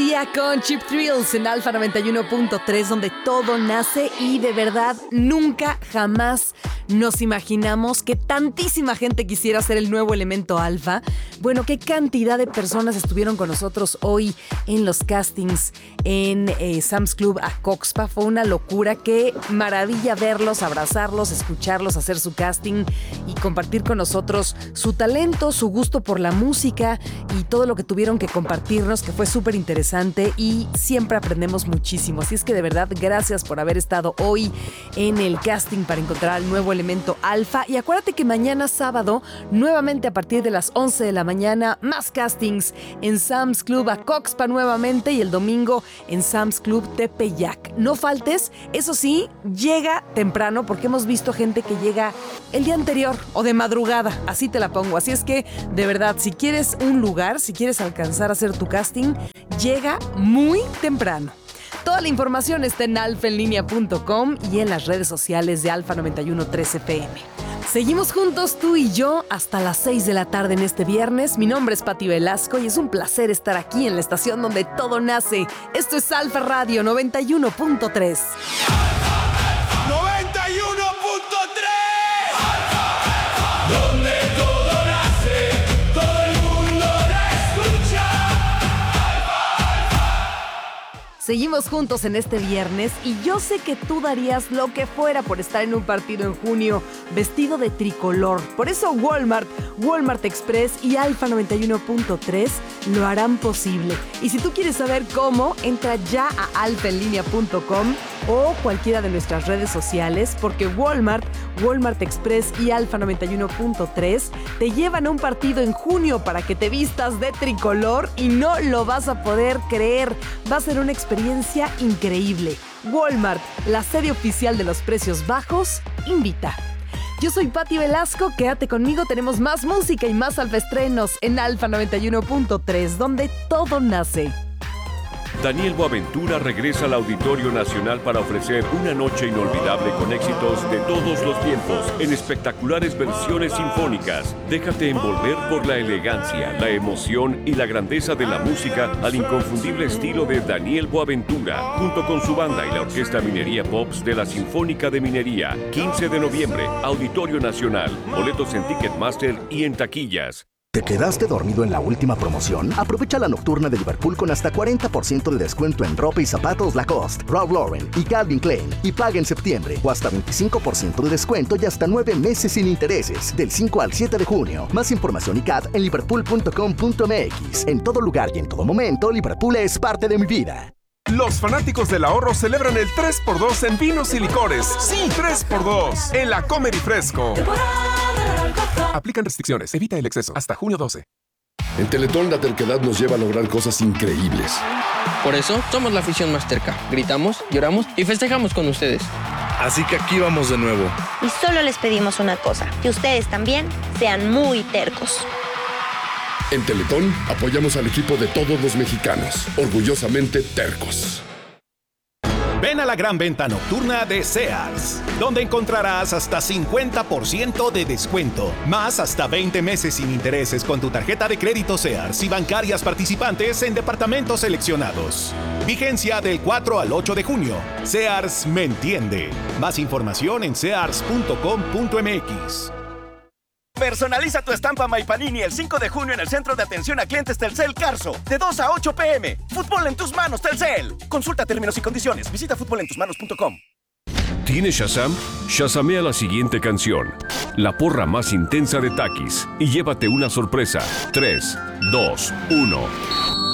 Sia con Cheap Thrills en Alfa 91.3, donde todo nace, y de verdad nunca jamás nos imaginamos que tantísima gente quisiera ser el nuevo elemento Alfa. Bueno, qué cantidad de personas estuvieron con nosotros hoy en los castings en Sam's Club Acoxpa. Fue una locura, qué maravilla verlos, abrazarlos, escucharlos, hacer su casting y compartir con nosotros su talento, su gusto por la música y todo lo que tuvieron que compartirnos, que fue súper interesante y siempre aprendemos muchísimo. Así es que de verdad, gracias por haber estado hoy en el casting para encontrar al nuevo elemento Alfa. Y acuérdate que mañana sábado, nuevamente a partir de las 11 de la mañana, más castings en Sam's Club Acoxpa nuevamente, y el domingo en Sam's Club Tepeyac. No faltes, eso sí, llega temprano, porque hemos visto gente que llega el día anterior o de madrugada, así te la pongo. Así es que, de verdad, si quieres un lugar, si quieres alcanzar a hacer tu casting, llega muy temprano. Toda la información está en alfaenlinea.com y en las redes sociales de Alfa 91.3 FM. Seguimos juntos, tú y yo, hasta las 6 de la tarde en este viernes. Mi nombre es Pati Velasco y es un placer estar aquí en la estación donde todo nace. Esto es Alfa Radio 91.3. 91.3. Donde todo nace, todo el mundo la escucha. Seguimos juntos en este viernes y yo sé que tú darías lo que fuera por estar en un partido en junio vestido de tricolor. Por eso Walmart Express y Alfa 91.3 lo harán posible. Y si tú quieres saber cómo, entra ya a alfaenlinea.com o cualquiera de nuestras redes sociales, porque Walmart Express y Alfa 91.3 te llevan a un partido en junio para que te vistas de tricolor y no lo vas a poder creer. Va a ser una experiencia increíble. Walmart, la sede oficial de los precios bajos, invita. Yo soy Pati Velasco, quédate conmigo, tenemos más música y más alfaestrenos en Alfa 91.3, donde todo nace. Daniel Boaventura regresa al Auditorio Nacional para ofrecer una noche inolvidable con éxitos de todos los tiempos en espectaculares versiones sinfónicas. Déjate envolver por la elegancia, la emoción y la grandeza de la música al inconfundible estilo de Daniel Boaventura, junto con su banda y la Orquesta Minería Pops de la Sinfónica de Minería. 15 de noviembre, Auditorio Nacional. Boletos en Ticketmaster y en taquillas. ¿Te quedaste dormido en la última promoción? Aprovecha la nocturna de Liverpool con hasta 40% de descuento en ropa y zapatos Lacoste, Ralph Lauren y Calvin Klein, y paga en septiembre, o hasta 25% de descuento y hasta 9 meses sin intereses, del 5 al 7 de junio. Más información y CAT en liverpool.com.mx. En todo lugar y en todo momento, Liverpool es parte de mi vida. Los fanáticos del ahorro celebran el 3x2 en vinos y licores. Sí, 3x2 en la Comer y Fresco. Aplican restricciones. Evita el exceso. Hasta junio 12. En Teletón la terquedad nos lleva a lograr cosas increíbles. Por eso somos la afición más terca. Gritamos, lloramos y festejamos con ustedes. Así que aquí vamos de nuevo. Y solo les pedimos una cosa, que ustedes también sean muy tercos. En Teletón apoyamos al equipo de todos los mexicanos, orgullosamente tercos. Ven a la gran venta nocturna de Sears, donde encontrarás hasta 50% de descuento, más hasta 20 meses sin intereses con tu tarjeta de crédito Sears y bancarias participantes en departamentos seleccionados. Vigencia del 4 al 8 de junio. Sears me entiende. Más información en sears.com.mx. Personaliza tu estampa My Panini el 5 de junio en el Centro de Atención a Clientes Telcel Carso, de 2 a 8 p.m. Fútbol en tus manos, Telcel. Consulta términos y condiciones. Visita futbolentusmanos.com. ¿Tienes Shazam? Shazamea la siguiente canción, la porra más intensa de Takis, y llévate una sorpresa. 3, 2, 1...